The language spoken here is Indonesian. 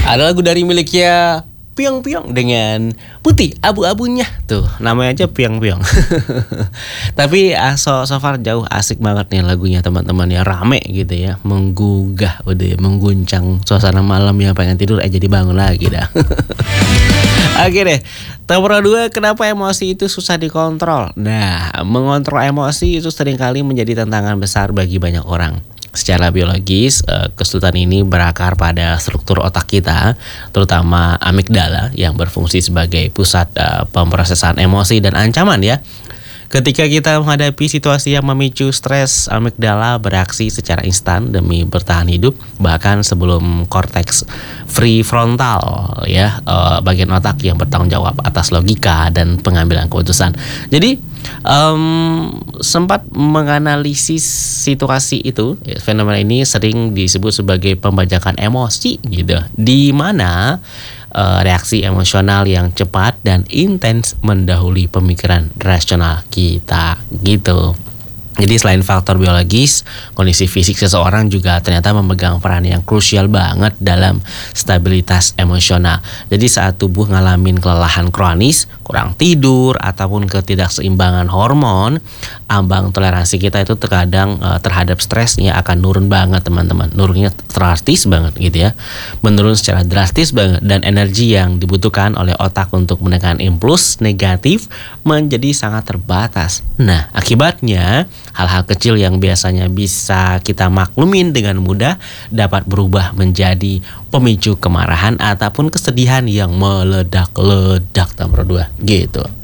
Ada lagu dari miliknya Pyong Pyong dengan putih abu-abunya tuh, namanya aja Pyong Pyong. Tapi so far jauh asik banget nih lagunya teman-teman ya, rame gitu ya, menggugah udah mengguncang suasana malam yang pengen tidur jadi bangun lagi dah. Oke deh, nomor 2, kenapa emosi itu susah dikontrol? Nah, mengontrol emosi itu seringkali menjadi tantangan besar bagi banyak orang. Secara biologis, kesulitan ini berakar pada struktur otak kita, terutama amigdala yang berfungsi sebagai pusat pemrosesan emosi dan ancaman ya. Ketika kita menghadapi situasi yang memicu stres, amigdala bereaksi secara instan demi bertahan hidup, bahkan sebelum korteks prefrontal ya, bagian otak yang bertanggung jawab atas logika dan pengambilan keputusan. Jadi sempat menganalisis situasi itu, fenomena ini sering disebut sebagai pembajakan emosi gitu, di mana reaksi emosional yang cepat dan intens mendahului pemikiran rasional kita gitu. Jadi selain faktor biologis, kondisi fisik seseorang juga ternyata memegang peran yang krusial banget dalam stabilitas emosional. Jadi saat tubuh ngalamin kelelahan kronis, kurang tidur, ataupun ketidakseimbangan hormon, ambang toleransi kita itu terkadang terhadap stresnya akan nurun banget teman-teman. Nurunnya drastis banget gitu ya. Menurun secara drastis banget, dan energi yang dibutuhkan oleh otak untuk menekan impuls negatif menjadi sangat terbatas. Nah, akibatnya hal-hal kecil yang biasanya bisa kita maklumin dengan mudah dapat berubah menjadi pemicu kemarahan ataupun kesedihan yang meledak-ledak. Nomor 2 gitu.